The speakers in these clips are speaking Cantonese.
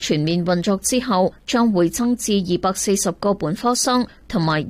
全面運作之後，將會增至240個本科生同埋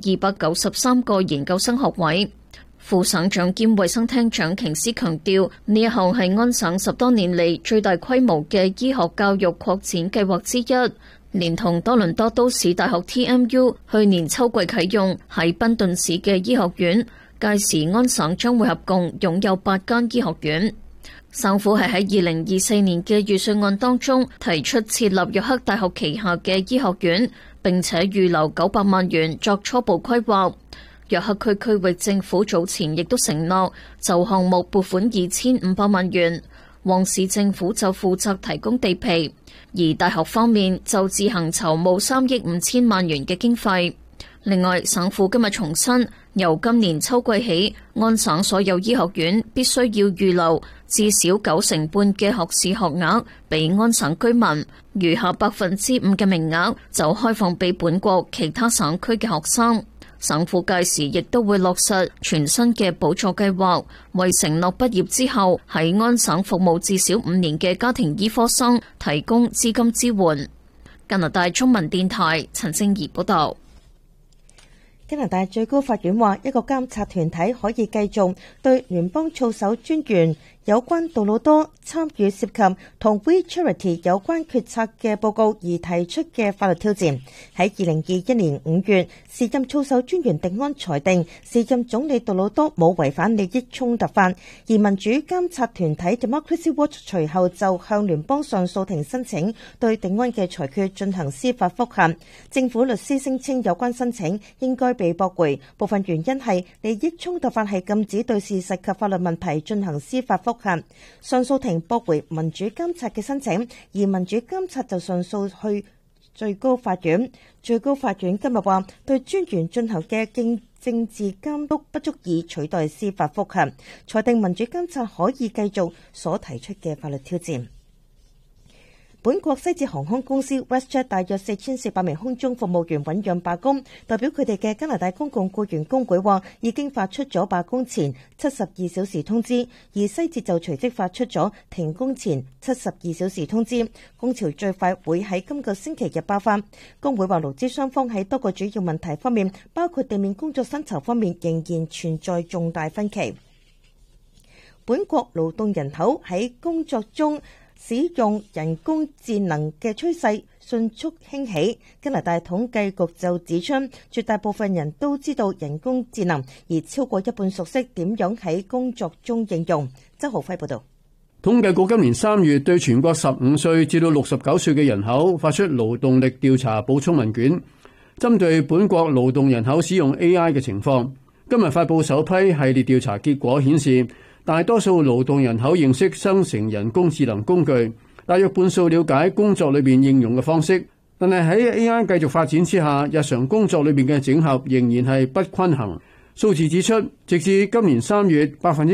293個研究生學位。副省長兼衛生廳長瓊斯強調，呢一項係安省10多年嚟最大規模嘅醫學教育擴展計劃之一，連同多倫多都市大學 TMU 去年秋季啟用喺賓頓市嘅醫學院，屆時安省將會合共擁有8間醫學院。省府係喺2024年嘅預算案當中提出設立約克大學旗下嘅醫學院，並且預留900萬元作初步規劃。約克區區域政府早前亦都承諾就項目撥款2500萬元，旺市政府就負責提供地皮，而大學方面就自行籌募3億5千萬元嘅經費。另外，省府今日重申，由今年秋季起，安省所有醫學院必須要預留至少9成半嘅學士學額俾安省居民，餘下5%嘅名額就開放俾本國其他省區嘅學生。省府屆時亦都會落實全新嘅補助計劃，為承諾畢業之後喺安省服務至少5年嘅家庭醫科生提供資金支援。加拿大中文電台陳靜怡報道。 加拿大最高法院話，一個監察團體可以繼續對聯邦操守專員有關杜魯多參與涉及同 We Charity 有關決策嘅報告而提出嘅法律挑戰。喺2021年5月，時任操守專員迪安裁定時任總理杜魯多冇違反利益衝突法，而民主監察團體 Democracy Watch 隨後就向聯邦上訴庭申請對迪安嘅裁決進行司法覆核。政府律師聲稱有關申請應該被駁回，部分原因係利益衝突法係禁止對事實及法律問題進行司法覆核。上訴庭駁回民主監察嘅申請，而民主監察就上訴去最高法院。最高法院今日話，對專員進行嘅政治監督不足以取代司法覆核，裁定民主監察可以繼續所提出嘅法律挑戰。本國西捷航空公司 WestJet 大約4400名空中服務員醞釀罷工，代表佢哋嘅加拿大公共僱員工會話已經發出咗罷工前72小時通知，而西捷就隨即發出咗停工前72小時通知。工潮最快會喺今個星期日爆發。工會話勞資雙方喺多個主要問題方面，包括地面工作薪酬方面，仍然存在重大分歧。本國勞動人口喺工作中使用人工智能嘅趨勢迅速興起。加拿大統計局就指出，絕大部分人都知道人工智能，而超過一半熟悉點樣喺工作中應用。周浩輝報導。 統計局今年3月對全國15歲至到69歲嘅人口發出勞動力調查補充問卷，針對本國勞動人口使用 AI 嘅情況。今日發佈首批系列調查結果顯示，大多數勞動人口認識生成人工智能工具，大約半數了解工作裏邊應用嘅方式。但係喺 AI 繼續發展之下，日常工作裏邊嘅整合仍然係不均衡。數字指出，直至今年3月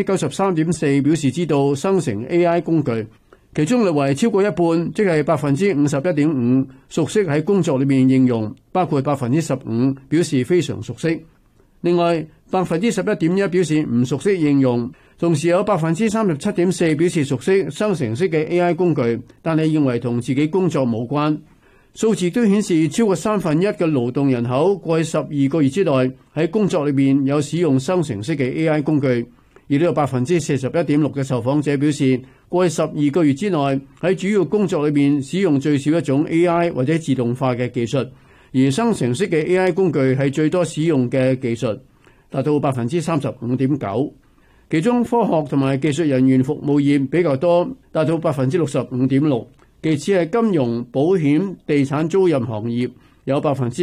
，93.4% 表示知道生成 AI 工具，其中略為超過一半，即係51.5%熟悉喺工作裏邊應用，包括15%表示非常熟悉。另外11.1%表示唔熟悉應用。同時有37.4% 表示熟悉生成式嘅 AI 工具，但係認為同自己工作無關。數字都顯示超過1/3嘅勞動人口過去12個月之內喺工作裏邊有使用生成式嘅 AI 工具，而都有41.6%嘅受訪者表示過去12個月之內喺主要工作裏邊使用最少一種 AI 或者自動化嘅技術，而生成式嘅 AI 工具係最多使用嘅技術，達到35.9%。其中科學同埋技術人員服務業比較多，達到65.6%，其次係金融、保險、地產租賃行業有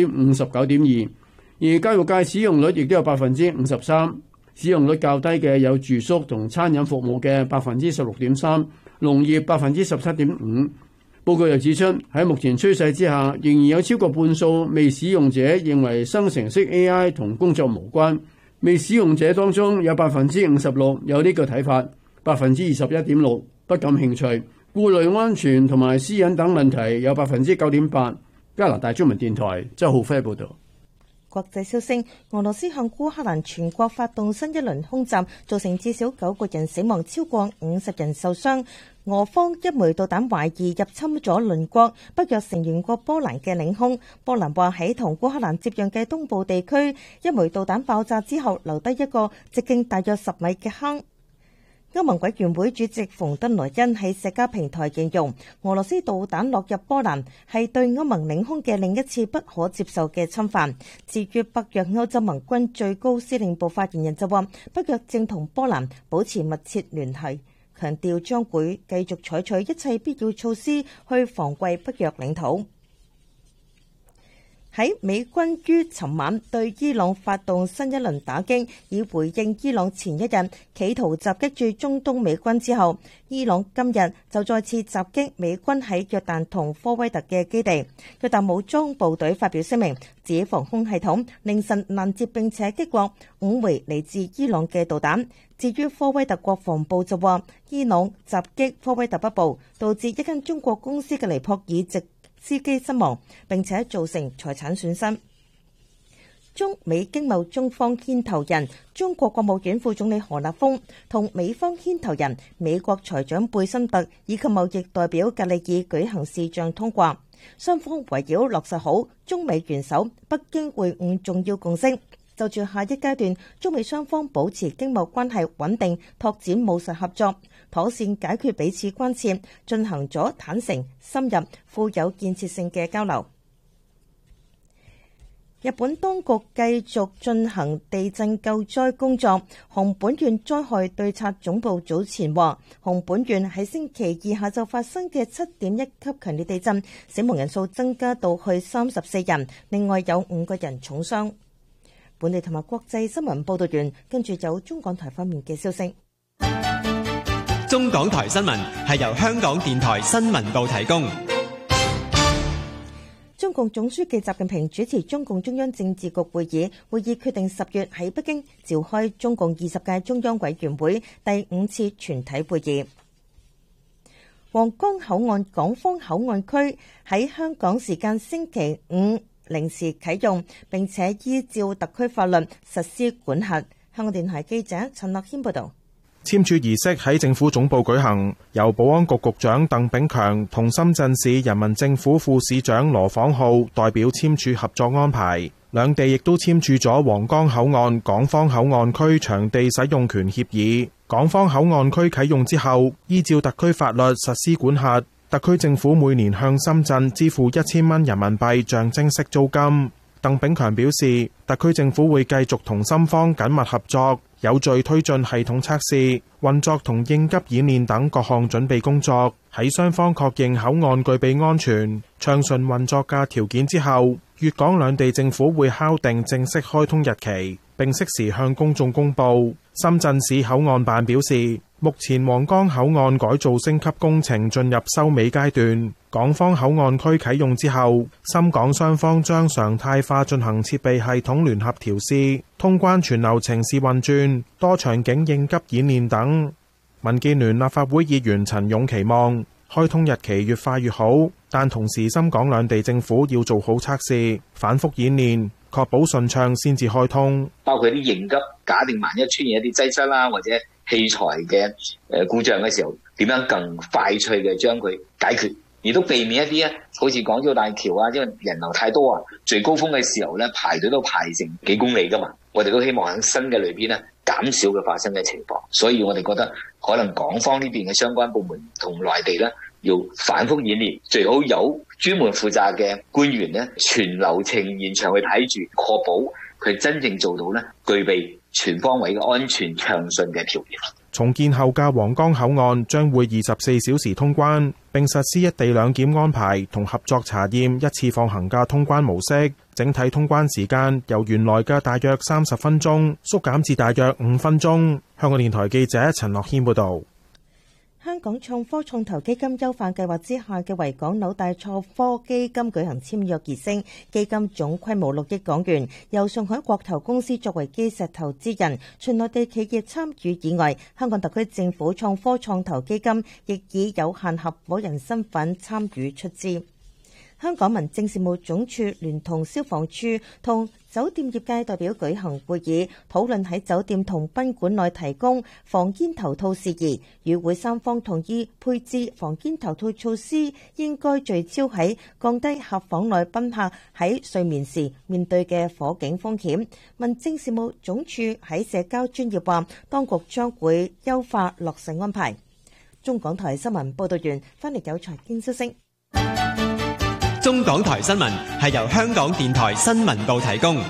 59.2%，而教育界使用率亦都有53%，使用率較低嘅有住宿同餐飲服務嘅16.3%，農業17.5%。報告又指出，喺目前趨勢之下，仍然有超過半數未使用者認為生成式 AI 同工作無關。未使用者當中有56%有呢個睇法，21.6%不感興趣，顧慮安全同埋私隱等問題有9.8%。加拿大中文電台周浩輝報導。 國際消息，俄羅斯向烏克蘭全國發動新一輪空襲，造成至少9個人死亡，超過50人受傷。俄方一枚導彈懷疑入侵咗鄰國北約成員國波蘭嘅領空。波蘭話喺同烏克蘭接壤嘅東部地區，一枚導彈爆炸之後，留低一個直徑大約10米嘅坑。歐盟委員會主席馮德萊恩喺社交平台形容，俄羅斯導彈落入波蘭係對歐盟領空嘅另一次不可接受嘅侵犯。至於北約歐洲盟軍最高司令部發言人就話，北約正同波蘭保持密切聯繫，強調將會繼續採取一切必要措施去防衛北約領土。喺美軍於尋晚對伊朗發動新一輪打擊，以回應伊朗前一日企圖襲擊駐中東美軍之後，伊朗今日就再次襲擊美軍喺約旦同科威特嘅基地。約旦武裝部隊發表聲明，指防空系統凌晨攔截並且擊落5枚嚟自伊朗嘅導彈。至於科威特國防部就話，伊朗襲擊科威特北部，導致一間中國公司嘅尼泊爾籍司機身亡，並且造成財產損失。中美經貿中方牽頭人中國國務院副總理何立峰同美方牽頭人美國財長貝森特以及貿易代表格里爾舉行視像通話，雙方圍繞落實好中美元首北京會晤重要共識，就住下一階段中美雙方保持經貿關係穩定，拓展務實合作，妥善解決彼此關切，進行咗坦誠、深入、富有建設性嘅交流。日本當局繼續進行地震救災工作。熊本縣災害對策總部早前話，熊本縣喺星期二下晝發生嘅7.1級強烈地震，死亡人數增加到去34人，另外有5個人重傷。本地同埋國際新聞報道完，跟住有中港台方面嘅消息。 中港台新聞係由香港電台新聞部提供。 中共總書記習近平主持中共中央政治局會議，會議決定10月喺北京召開中共20屆中央委員會第5次全體會議。皇崗口岸港方口岸區喺香港時間星期五零時啟用，並且依照特區法律實施管轄。香港電台記者陳樂謙報道。 簽署儀式喺政府總部舉行，由保安局局長鄧炳強同深圳市人民政府副市長羅訪浩代表簽署合作安排。兩地亦都簽署咗皇崗口岸港方口岸區場地使用權協議。港方口岸區啟用之後，依照特區法律實施管轄。特區政府每年向深圳支付1000蚊人民幣象徵式租金。鄧炳強表示，特區政府會繼續同深方緊密合作，有序推進系統測試、運作同應急演練等各項準備工作。喺雙方確認口岸具備安全、暢順運作嘅條件之後，粵港兩地政府會敲定正式開通日期，並適時向公眾公佈。深圳市口岸辦表示，目前皇崗口岸改造升級工程進入收尾階段，港方口岸區啟用之後，深港雙方將常態化進行設備系統聯合調試、通關全流程試運轉、多場景應急演練等。民建聯立法會議員陳勇期望開通日期越快越好，但同時深港兩地政府要做好測試、反覆演練，確保順暢先至開通。 包括啲應急，假定萬一出現一啲擠塞啦，或者器材嘅故障嘅時候，點樣更快脆嘅將佢解決，而都避免一啲好似港珠澳大橋啊，因為人流太多啊，最高峰嘅時候咧排隊都排成幾公里噶嘛。我哋都希望喺新嘅裏邊咧減少佢發生嘅情況，所以我哋覺得可能港方呢邊嘅相關部門同內地咧要反覆演練，最好有專門負責嘅官員咧全流程現場去睇住，確保佢真正做到咧具備全方位嘅安全暢順嘅條件。 重建後嘅皇崗口岸將會24小時通關，並實施一地兩檢安排同合作查驗一次放行嘅通關模式。整體通關時間由原來嘅大約30分鐘縮減至大約5分鐘。香港電台記者陳樂軒報導。 香港創科創投基金優化計劃之下嘅維港紐帶創科基金舉行簽約儀式，基金總規模6億港元，由上海國投公司作為基石投資人，除內地企業參與以外，香港特區政府創科創投基金亦以有限合夥人身份參與出資。 香港民政事務總署聯同消防處同酒店業界代表舉行會議，討論喺酒店同賓館內提供防煙頭套事宜。與會三方同意配置防煙頭套措施應該聚焦喺降低客房內賓客喺睡眠時面對嘅火警風險。民政事務總署喺社交專頁話，當局將會優化落實安排。中港台新聞報道完，翻嚟有財經消息。 中港台新聞係由香港電台新聞部提供。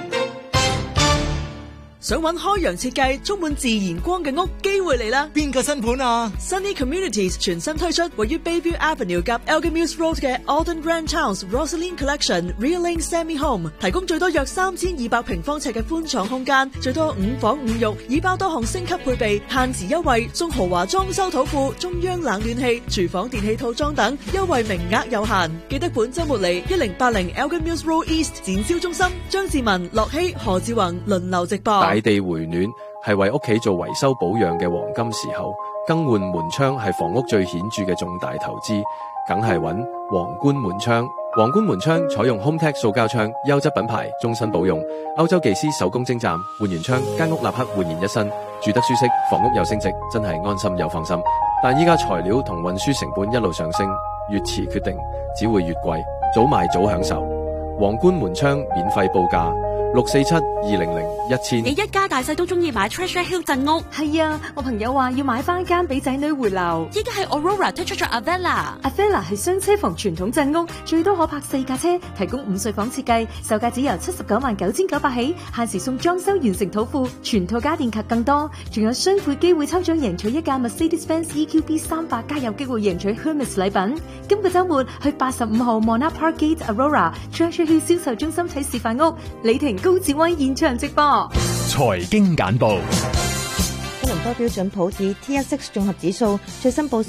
想揾開揚設計充滿自然光嘅屋，機會嚟啦！ 邊個新盤啊？ Sunny Communities 全新推出位於 Bayview Avenue 及 Elgin-Mills Road 嘅 Alden Grand Towns Rosaline Collection Real Lane Semi Home， 提供最多約3200平方尺嘅寬敞空間，最多5房5浴，已包多項升級配備，限時優惠，送豪華裝修土庫、中央冷暖氣、廚房電器套裝等，優惠名額有限。記得本週末嚟1080 Elgin-Mills Road East 展銷中心，張志文、樂希、何志宏輪流直播。 大地回暖係為屋企做維修保養嘅黃金時候，更換門窗係房屋最顯著嘅重大投資，梗係揾皇冠門窗。皇冠門窗採用 HomeTech 塑膠窗，優質品牌，終身保用。歐洲技師手工精湛，換完窗間屋立刻煥然一新，住得舒適，房屋又升值，真係安心又放心。但依家材料同運輸成本一路上升，越遲決定只會越貴，早買早享受。皇冠門窗免費報價。647-200-1000。 你一家大細都中意買 Treasure Hill 鎮屋？ 係啊，我朋友話要買翻間俾仔女回流。 依家係 Aurora 推出咗 Avella。Avella 係雙車房傳統鎮屋，最多可泊4架車，提供5睡房設計，售價只由799900起，限時送裝修完成土庫，全套家電及更多，仲有雙倍機會抽獎贏取一架 Mercedes-Benz EQB 300，加有機會贏取 Hermes 禮品。今個週末去85號 Monarch Park Gate Aurora Treasure Hill 銷售中心睇示範屋，李婷高志威現場直播。 財經簡報。 吉倫多標準普爾 TSX 綜合指數最新報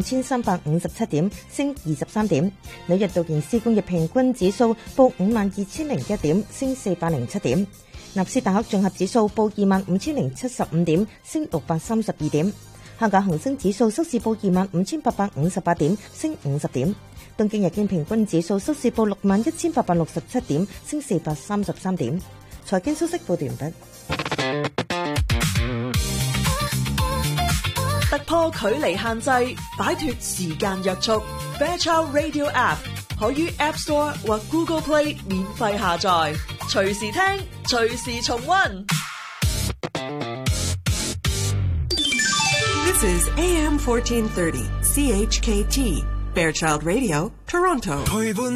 35357點，升23點。紐約道瓊斯工業平均指數報52001點，升407點。納斯達克綜合指數報25075點，升632點。香港恒生指數收市報25858點，升50點。東京日經平均指數收市報61867點，升433點。財經消息報道完畢。 突破距離限制，擺脫時間約束。Fairchild Radio App 可於 App Store 或 Google Play 免費下載，隨時聽，隨時重溫。 This is AM 1430 CHKT Fairchild Radio, Toronto.